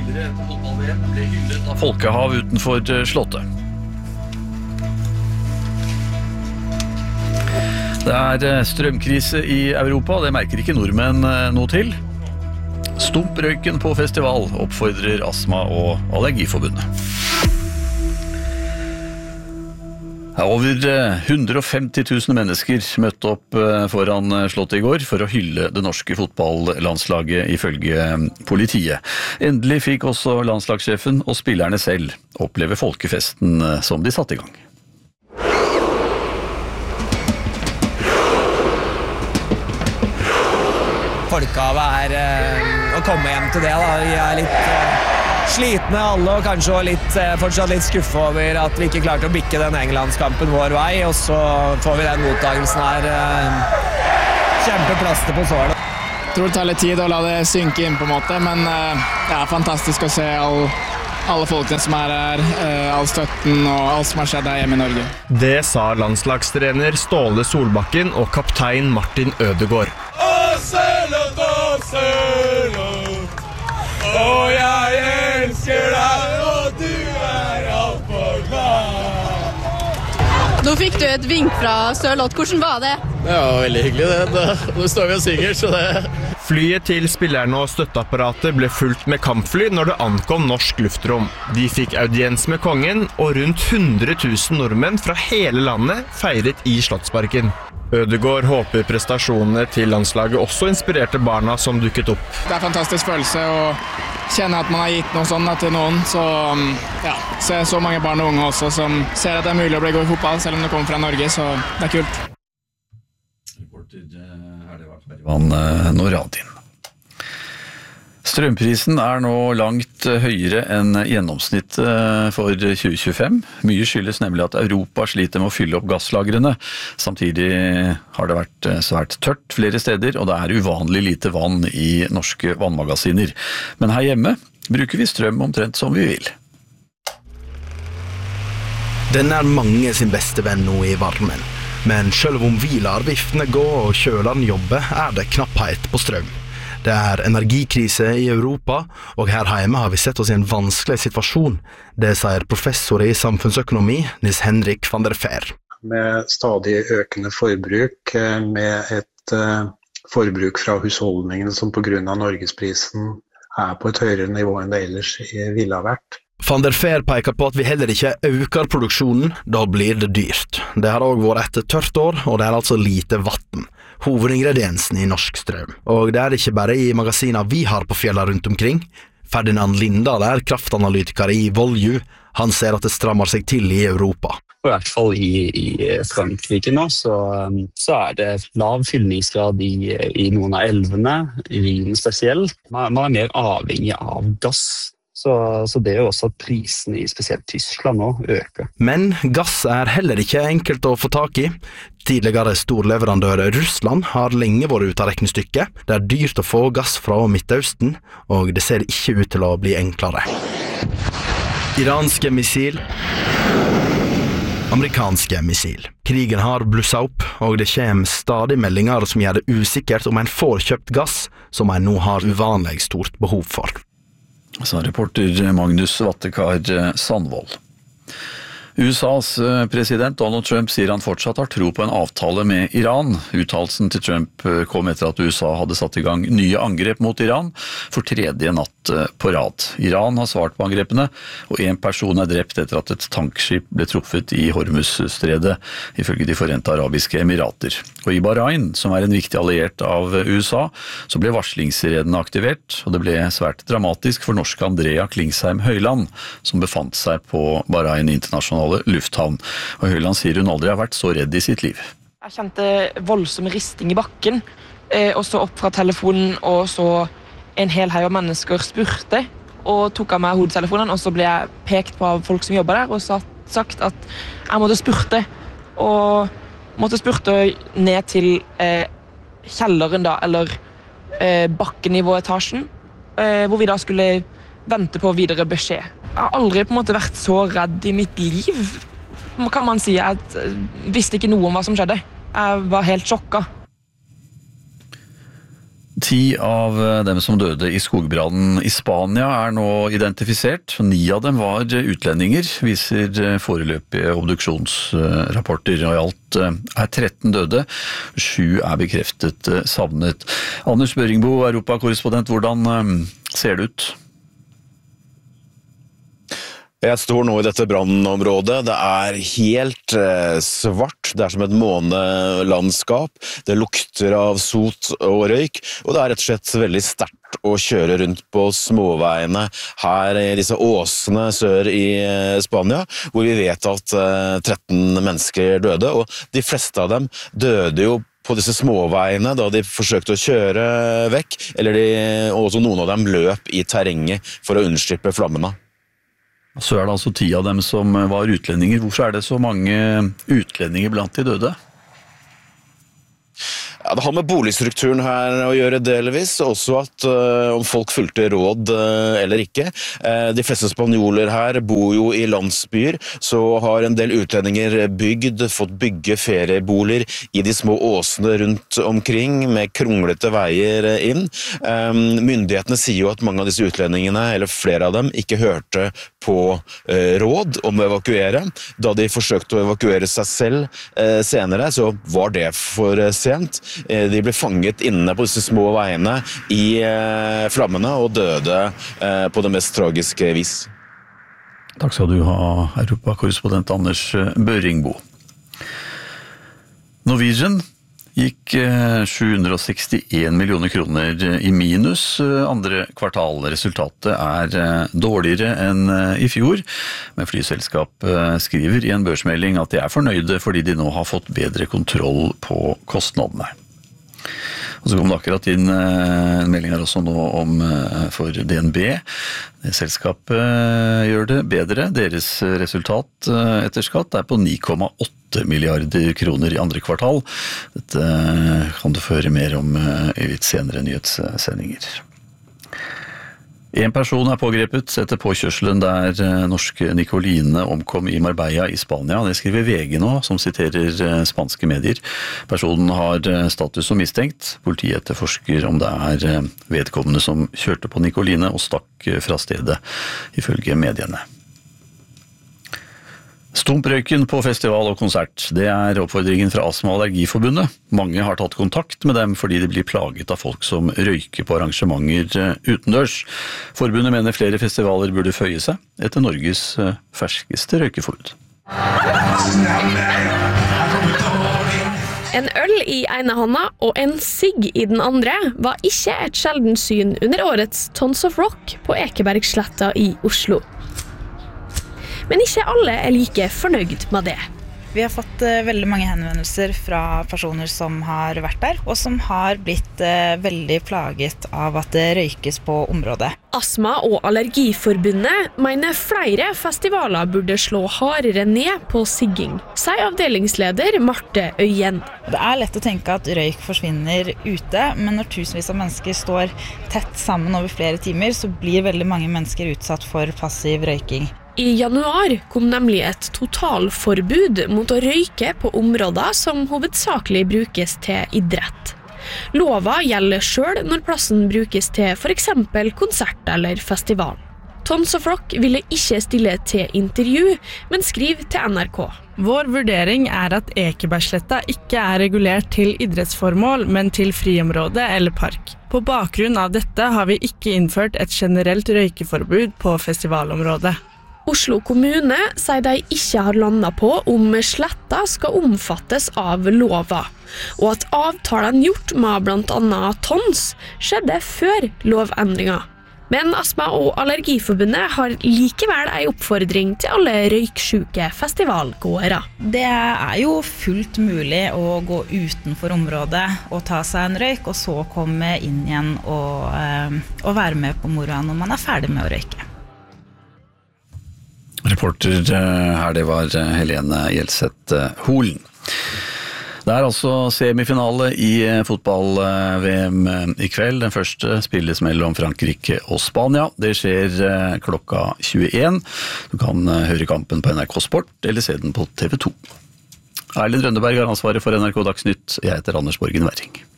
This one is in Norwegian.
Videre etter fotball-VM ble hyllet av folkehav utenfor slottet. Det strømkrise i Europa, det merker ikke nordmenn noe til. Stump røyken på festival, oppfordrer Astma- og Allergiforbundet. Over 150 000 mennesker møtte opp foran slottet i går for å hylle det norske fotballandslaget ifølge politiet. Endelig fikk også landslagssjefen og spillerne selv oppleve folkefesten som de satte i gang. Folkehavet å komme hjem til det da. Vi litt slitne alle og kanskje fortsatt litt skuffet over at vi ikke klarte å bikke den Englandskampen vår vei, og så får vi den mottagelsen her. Kjempeplaster på såret. Jeg tror det tar litt tid å la det synke inn på en måte, men det fantastisk å se alle folkene som her, all støtten og alt som har skjedd her hjemme i Norge. Det sa landslagstrener Ståle Solbakken og kaptein Martin Ødegaard. Og jeg elsker deg, og du alt for glad. Nå fikk du et vink fra Sørloth. Hvordan var det? Det var veldig hyggelig det. Nå står vi og synger, så det... Flyet til spillerne og støtteapparatet ble fulgt med kampfly når det ankom norsk luftrom. De fikk audiens med kongen, og rundt 100 000 nordmenn fra hele landet feiret i Slottsparken. Ødegaard håper prestasjonene til landslaget også inspirerte barna som dukket opp. Det en fantastisk følelse å kjenne at man har gitt noe sånt til noen. Så se så mange barn og unge også som ser at det mulig å bli god i fotball, selv om det kommer fra Norge, så det kult. Reporter har det vært Bergman Noradin. Strømprisen nå langt høyere enn gjennomsnittet for 2025. Mye skyldes nemlig at Europa sliter med å fylle opp gasslagrene. Samtidig har det vært svært tørt flere steder, og det uvanlig lite vann i norske vannmagasiner. Men her hjemme bruker vi strøm omtrent som vi vil. Den mange sin beste venn nå i varmen. Men selv om vi lar viftene gå og kjøleren jobbe, det knapphet på strøm. Det energikrise i Europa, og her hjemme har vi sett oss i en vanskelig situasjon. Det sier professor i samfunnsøkonomi, Nils Henrik van der Feer. Med stadig økende forbruk, med et forbruk fra husholdningene som på grunn av norgesprisen på et høyere nivå enn det ellers ville ha vært. Van der Feer peker på at vi heller ikke øker produksjonen, da blir det dyrt. Det har også vært et tørt år, og det altså lite vatten. Hovedingrediensen i norsk strøm. Og det ikke bare i magasiner vi har på fjellene rundt omkring. Ferdinand Lindahl kraftanalytiker i Volju. Han ser at det strammer seg til i Europa. I hvert fall i Frankrike nå, så det lav fyllingsgrad i noen av elvene, i Rhinen spesielt. Man mer avhengig av gass. Så det også at prisene i spesielt Tyskland nå øker. Men gass heller ikke enkelt å få tak i. Tidligere storleverandør Russland har lenge vært ute av regnestykket. Det dyrt å få gass fra Midtøsten, og det ser ikke ut til å bli enklere. Iranske missil, amerikanske missil. Krigen har blusset opp, og det kommer stadig meldinger som gjør det usikkert om en får kjøpt gass som en nå har uvanlig stort behov for. Sa reporter Magnus Vattekar Sandvold. USAs president Donald Trump sier han fortsatt har tro på en avtale med Iran. Uttalelsen til Trump kom etter at USA hadde satt i gang nye angrep mot Iran for tredje natt på rad. Iran har svart på angrepene, og en person drept etter at et tankskip ble truffet i Hormuz-stredet, ifølge De Forente Arabiske Emirater. Og i Bahrain, som en viktig alliert av USA, så ble varslingssirenene aktivert, og det ble svært dramatisk for norske Andrea Klingsheim Høyland, som befant seg på Bahrain internasjonale lufthavn. Og Høyland sier hun aldri har vært så redd i sitt liv. Jeg kjente voldsom risting i bakken, og så opp fra telefonen, og så en hel haug av mennesker spurte, og tok av meg hodetelefonen, og så ble jeg pekt på av folk som jobber der, og sagt at jeg måtte spurte, og måtte spurte ned til kjelleren da, eller bakkenivåetasjen, hvor vi da skulle vente på videre beskjed. Jeg har aldri på en måte vært så redd i mitt liv, kan man si. Jeg visste ikke noe om hva som skjedde. Jeg var helt sjokket. 10 av dem som døde i skogbrannen i Spania nå identifisert. 9 av dem var utlendinger, viser foreløpige obduksjonsrapporter. Og i alt 13 døde, 7 bekreftet savnet. Anders Børingbo, Europakorrespondent, hvordan ser det ut? Jeg står nå i dette brannområdet. Det helt svart. Det som et månelandskap. Det lukter av sot og røyk, og det rett og slett veldig sterkt å kjøre rundt på småveiene her i disse åsene sør i Spania, hvor vi vet at 13 mennesker døde, og de fleste av dem døde jo på disse småveiene da de forsøkte å kjøre vekk, og også noen av dem løp i terrenget for å unnslippe flammene. Så det altså 10 av dem som var utlendinger. Hvorfor det så mange utlendinger blant de døde? Ja, det har med boligstrukturen her å gjøre delvis, også at om folk fulgte råd eller ikke. De fleste spanjoler her bor jo i landsbyer, så har en del utlendinger fått bygge ferieboliger i de små åsene rundt omkring, med kronglete veier inn. Myndighetene sier jo at mange av disse utlendingene, eller flere av dem, ikke hørte på råd om å evakuere. Da de forsøkte å evakuere seg selv senere, så var det for sent. De ble fanget inne på disse små veiene i flammene og døde på det mest tragiske vis. Takk skal du ha, Europakorrespondent Anders Børingbo. Norwegian gikk 761 millioner kroner i minus andre kvartal. Resultatet dårligere enn i fjor, men flyselskapet skriver i en børsmelding at de fornøyde fordi de nå har fått bedre kontroll på kostnadene. Og så kom det akkurat inn en melding her også nå for DNB. Selskapet gjør det bedre. Deres resultat etter skatt på 9,8 milliarder kroner i andre kvartal. Dette kan du få høre mer om i litt senere nyhetssendinger. En person pågrepet etter påkjørselen der norske Nicoline omkom i Marbella i Spania. Det skriver VG nå, som siterer spanske medier. Personen har status som mistenkt. Politiet etterforsker om det vedkommende som kjørte på Nicoline og stakk fra stedet, ifølge mediene. Stump røyken på festival og konsert. Det oppfordringen fra Astma- og Allergiforbundet. Mange har tatt kontakt med dem fordi de blir plaget av folk som røyker på arrangementer utendørs. Forbundet mener flere festivaler burde føye seg etter Norges ferskeste røykeforbud. En øl i ene hånda og en sigg i den andre var ikke et sjeldent syn under årets Tons of Rock på Ekebergsletta i Oslo. Men ikke alle like fornøyd med det. Vi har fått veldig mange henvendelser fra personer som har vært der, og som har blitt veldig plaget av at det røykes på området. Astma- og Allergiforbundet mener flere festivaler burde slå hardere ned på sigging, sier avdelingsleder Marte Øyen. Det lett å tenke at røyk forsvinner ute, men når tusenvis av mennesker står tett sammen over flere timer, så blir veldig mange mennesker utsatt for passiv røyking. I januar kom nemlig et totalforbud mot å røyke på områder som hovedsakelig brukes til idrett. Lova gjelder selv når plassen brukes til for eksempel konsert eller festival. Tons of Rock ville ikke stille til intervju, men skriv til NRK. Vår vurdering at Ekebergsletta ikke regulert til idrettsformål, men til friområde eller park. På bakgrunn av dette har vi ikke innført et generelt røykeforbud på festivalområdet. Oslo kommune sier de ikke har landet på om sletta skal omfattes av lova, og at avtalen gjort med blant annet Tons skjedde før lovendringa. Men Astma- og Allergiforbundet har likevel en oppfordring til alle røyksyke festivalgåere. Det jo fullt mulig å gå utenfor området og ta seg en røyk, og så komme inn igjen og være med på moroa når man ferdig med å røyke. Reporter her, det var Helene Gjelseth Holen. Det altså semifinale i fotball-VM i kveld. Den første spilles mellom Frankrike og Spania. Det skjer klokka 21. Du kan høre kampen på NRK Sport eller se den på TV 2. Erlend Rønneberg har ansvaret for NRK Dagsnytt. Jeg heter Anders Borgen Werring.